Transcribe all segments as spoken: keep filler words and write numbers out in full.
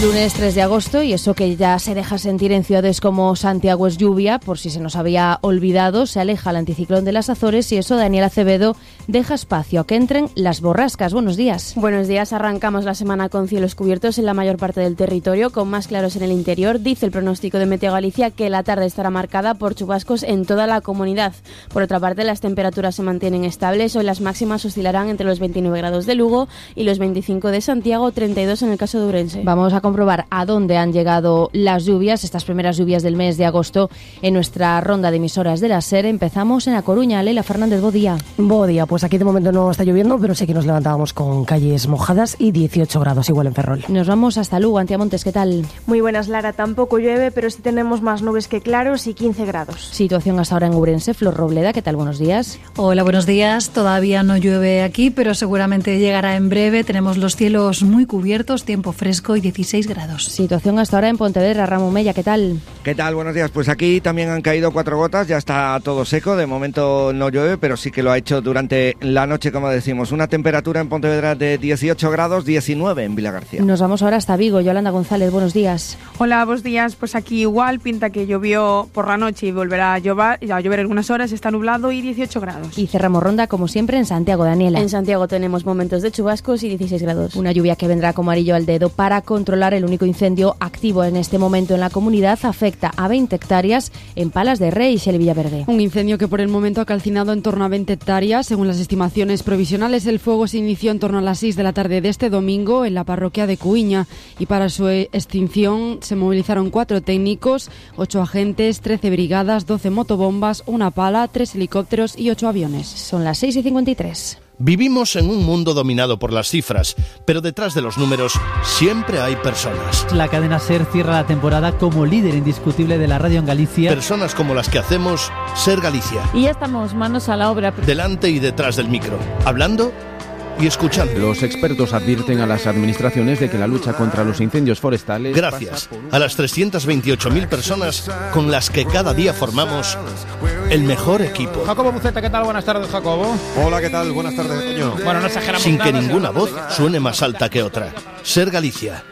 Lunes tres de agosto y eso que ya se deja sentir en ciudades como Santiago es lluvia, por si se nos había olvidado, se aleja el anticiclón de las Azores y eso Daniel Acevedo deja espacio a que entren las borrascas. Buenos días. Buenos días, arrancamos la semana con cielos cubiertos en la mayor parte del territorio, con más claros en el interior. Dice el pronóstico de Meteo Galicia que la tarde estará marcada por chubascos en toda la comunidad. Por otra parte, las temperaturas se mantienen estables, hoy las máximas oscilarán entre los veintinueve grados de Lugo y los veinticinco de Santiago, treinta y dos en el caso de Ourense. Vamos a comprobar a dónde han llegado las lluvias, estas primeras lluvias del mes de agosto en nuestra ronda de emisoras de la SER. Empezamos en A Coruña. Leila Fernández, bo día. Bo día, pues aquí de momento no está lloviendo, pero sí que nos levantábamos con calles mojadas y dieciocho grados igual en Ferrol. Nos vamos hasta Lugo. Antiamontes, ¿qué tal? Muy buenas, Lara. Tampoco llueve, pero sí tenemos más nubes que claros y quince grados. Situación hasta ahora en Ourense. Flor Robleda, ¿qué tal? Buenos días. Hola, buenos días. Todavía no llueve aquí, pero seguramente llegará en breve. Tenemos los cielos muy cubiertos, tiempo fresco y dieciséis grados. Situación hasta ahora en Pontevedra. Ramón Mella, ¿qué tal? ¿Qué tal? Buenos días. Pues aquí también han caído cuatro gotas, ya está todo seco. De momento no llueve, pero sí que lo ha hecho durante la noche, como decimos. Una temperatura en Pontevedra de dieciocho grados, diecinueve en Vilagarcía. Nos vamos ahora hasta Vigo. Yolanda González, buenos días. Hola, buenos días. Pues aquí igual, pinta que llovió por la noche y volverá a llover, a llover algunas horas, está nublado y dieciocho grados. Y cerramos ronda, como siempre, en Santiago. Daniela. En Santiago tenemos momentos de chubascos y dieciséis grados. Una lluvia que vendrá como anillo al dedo para controlar el único incendio activo en este momento en la comunidad. Afecta a veinte hectáreas en Palas de Rey y Xel Villaverde. Un incendio que por el momento ha calcinado en torno a veinte hectáreas. Según las estimaciones provisionales, el fuego se inició en torno a las seis de la tarde de este domingo en la parroquia de Cuiña y para su extinción se movilizaron cuatro técnicos, ocho agentes, trece brigadas, doce motobombas, una pala, tres helicópteros y ocho aviones. Son las seis y cincuenta y tres. Vivimos en un mundo dominado por las cifras, pero detrás de los números siempre hay personas. La cadena SER cierra la temporada como líder indiscutible de la radio en Galicia. Personas como las que hacemos SER Galicia. Y ya estamos manos a la obra. Delante y detrás del micro, hablando y escuchando. Los expertos advierten a las administraciones de que la lucha contra los incendios forestales... Gracias a las trescientas veintiocho mil personas con las que cada día formamos el mejor equipo. Jacobo Buceta, ¿qué tal? Buenas tardes, Jacobo. Hola, ¿qué tal? Buenas tardes, Toño. Bueno, no exageramos Sin nada, que ninguna voz suene más alta que otra. SER Galicia.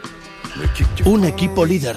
Un equipo líder.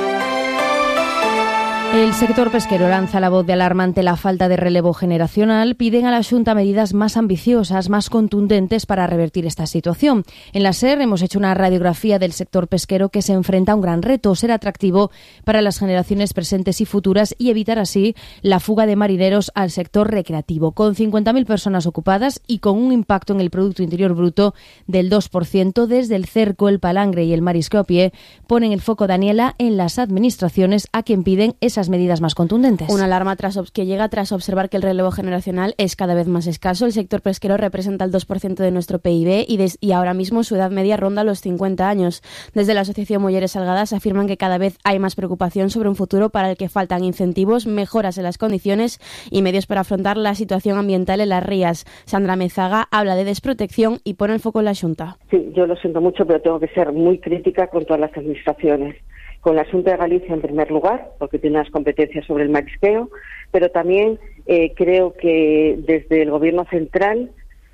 El sector pesquero lanza la voz de alarma ante la falta de relevo generacional. Piden a la Xunta medidas más ambiciosas, más contundentes para revertir esta situación. En la SER hemos hecho una radiografía del sector pesquero que se enfrenta a un gran reto, ser atractivo para las generaciones presentes y futuras y evitar así la fuga de marineros al sector recreativo. Con cincuenta mil personas ocupadas y con un impacto en el Producto Interior Bruto del dos por ciento, desde el cerco, el palangre y el marisco a pie ponen el foco, Daniela, en las administraciones a quien piden esas medidas más contundentes. Una alarma tras que llega tras observar que el relevo generacional es cada vez más escaso. El sector pesquero representa el dos por ciento de nuestro P I B y, des, y ahora mismo su edad media ronda los cincuenta años. Desde la Asociación Mujeres Salgadas afirman que cada vez hay más preocupación sobre un futuro para el que faltan incentivos, mejoras en las condiciones y medios para afrontar la situación ambiental en las rías. Sandra Mezaga habla de desprotección y pone el foco en la Xunta. Sí, yo lo siento mucho, pero tengo que ser muy crítica con todas las administraciones. Con la Xunta de Galicia en primer lugar, porque tiene las competencias sobre el marisqueo, pero también eh, creo que desde el Gobierno central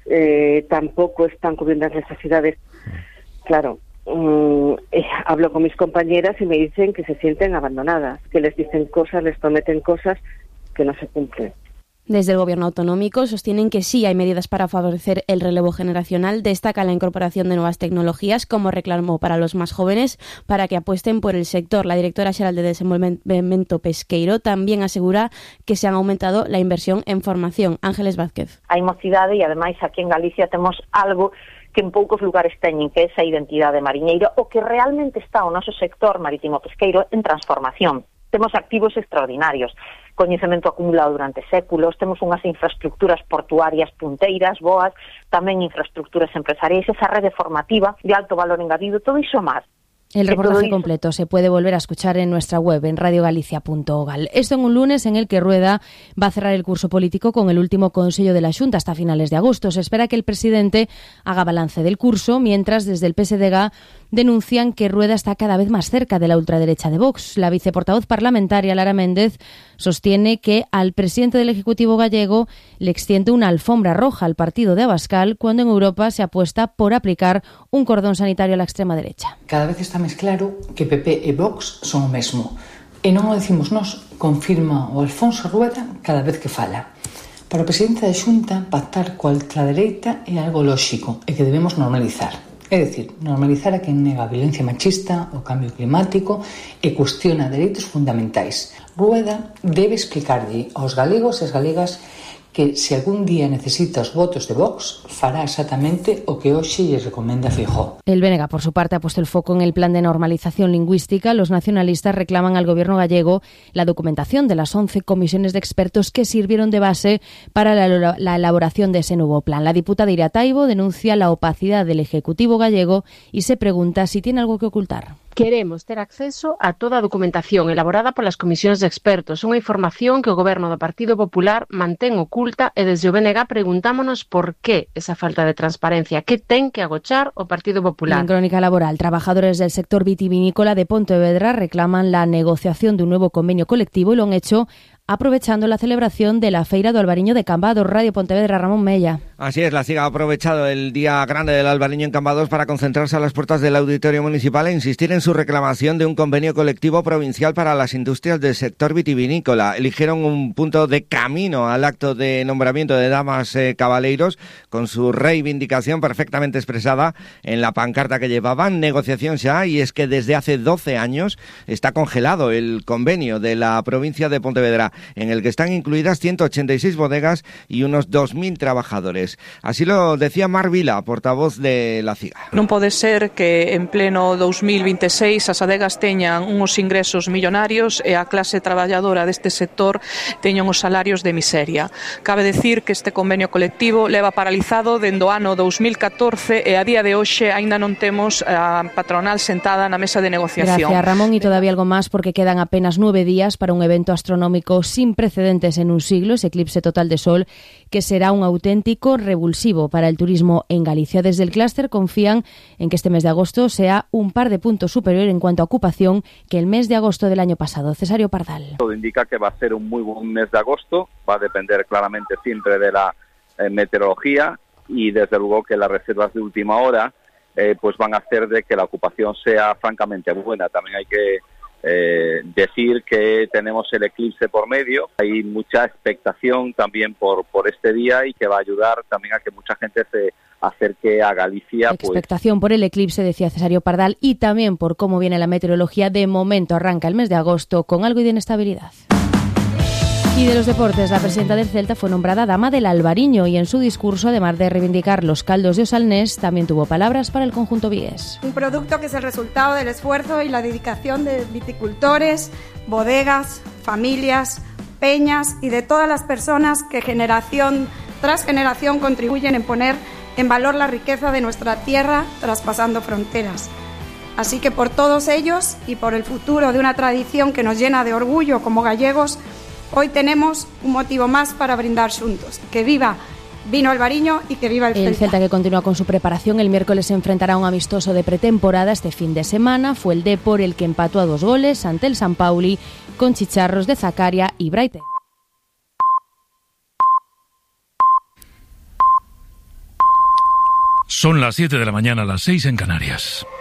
eh, tampoco están cubriendo las necesidades. Claro, um, eh, hablo con mis compañeras y me dicen que se sienten abandonadas, que les dicen cosas, les prometen cosas que no se cumplen. Desde el Gobierno autonómico sostienen que sí hay medidas para favorecer el relevo generacional. Destaca la incorporación de nuevas tecnologías como reclamo para los más jóvenes para que apuesten por el sector. La directora xeral de Desenvolvemento Pesqueiro también asegura que se han aumentado la inversión en formación. Ángeles Vázquez. Hai mocidade e ademais aquí en Galicia temos algo que en poucos lugares teñen, que é esa identidade mariñeira, o que realmente está o noso sector marítimo pesqueiro en transformación. Temos activos extraordinarios, coñecemento acumulado durante séculos, temos unhas infraestructuras portuarias punteiras, boas, tamén infraestructuras empresariais, esa rede formativa de alto valor engadido, todo iso máis. El reportaje completo se puede volver a escuchar en nuestra web, en radio galicia punto gal. Esto en un lunes en el que Rueda va a cerrar el curso político con el último Consello de la Xunta hasta finales de agosto. Se espera que el presidente haga balance del curso, mientras desde el P S D G denuncian que Rueda está cada vez más cerca de la ultraderecha de Vox. La viceportavoz parlamentaria, Lara Méndez, sostiene que al presidente del Ejecutivo gallego le extiende una alfombra roja al partido de Abascal cuando en Europa se apuesta por aplicar un cordón sanitario a la extrema derecha. Cada vez está máis claro que P P e Vox son o mesmo. E non o decimos nós, confirma o Alfonso Rueda cada vez que fala. Para o presidente da Xunta, pactar coa ultradereita é algo lóxico e que debemos normalizar. É dicir, normalizar a quen nega a violencia machista, o cambio climático e cuestiona dereitos fundamentais. Rueda debe explicarlle aos galegos e as galegas que se algún día necesita os votos de Vox, fará exactamente o que hoxe lle recomenda Feijóo. El B N G, por su parte, ha puesto el foco en el plan de normalización lingüística. Los nacionalistas reclaman al gobierno gallego la documentación de las once comisiones de expertos que sirvieron de base para la, la elaboración de ese nuevo plan. La diputada Iria Taibo denuncia la opacidad del Ejecutivo gallego y se pregunta si tiene algo que ocultar. Queremos ter acceso a toda a documentación elaborada polas comisións de expertos, unha información que o goberno do Partido Popular mantén oculta e desde o B N G preguntámonos por que esa falta de transparencia, que ten que agochar o Partido Popular. En Crónica Laboral, trabajadores del sector vitivinícola de Pontevedra reclaman la negociación de un nuevo convenio colectivo y lo han hecho aprovechando la celebración de la Feira do Albariño de Cambados. Radio Pontevedra, Ramón Mella. Así es, la C I G ha aprovechado el Día Grande del Albariño en Cambados para concentrarse a las puertas del Auditorio Municipal e insistir en su reclamación de un convenio colectivo provincial para las industrias del sector vitivinícola. Eligieron un punto de camino al acto de nombramiento de damas eh, cabaleiros con su reivindicación perfectamente expresada en la pancarta que llevaban. Negociación ya, y es que desde hace doce años está congelado el convenio de la provincia de Pontevedra, en el que están incluidas ciento ochenta y seis bodegas y unos dos mil trabajadores. Así lo decía Mar Vila, portavoz de la C I G A. Non pode ser que en pleno dos mil vinte e seis as adegas teñan uns ingresos millonarios e a clase traballadora deste sector teñan os salarios de miseria. Cabe decir que este convenio colectivo leva paralizado dende o ano dos mil catorce e a día de hoxe aínda non temos a patronal sentada na mesa de negociación. Gracias, Ramón, y todavía algo más porque quedan apenas nueve días para un evento astronómico sin precedentes en un siglo, ese eclipse total de sol, que será un auténtico revulsivo para el turismo en Galicia. Desde el clúster confían en que este mes de agosto sea un par de puntos superior en cuanto a ocupación que el mes de agosto del año pasado. Cesario Pardal. Todo indica que va a ser un muy buen mes de agosto, va a depender claramente siempre de la eh, meteorología y desde luego que las reservas de última hora eh, pues van a hacer de que la ocupación sea francamente buena. También hay que Eh, decir que tenemos el eclipse por medio, hay mucha expectación también por, por este día y que va a ayudar también a que mucha gente se acerque a Galicia. Expectación pues. por el eclipse, decía Cesario Pardal, y también por cómo viene la meteorología. De momento arranca el mes de agosto con algo de inestabilidad. Y de los deportes, la presidenta del Celta fue nombrada Dama del Albariño y en su discurso, además de reivindicar los caldos de Osalnés, también tuvo palabras para el conjunto vigués. Un producto que es el resultado del esfuerzo y la dedicación de viticultores, bodegas, familias, peñas y de todas las personas que generación tras generación contribuyen en poner en valor la riqueza de nuestra tierra traspasando fronteras. Así que por todos ellos y por el futuro de una tradición que nos llena de orgullo como gallegos, hoy tenemos un motivo más para brindar juntos. Que viva Vino Albariño y que viva el Celta. El Celta, que continúa con su preparación, el miércoles se enfrentará a un amistoso de pretemporada este fin de semana. Fue el Depor el que empató a dos goles ante el San Pauli con chicharros de Zacaria y Braite. Son las siete de la mañana, las seis en Canarias.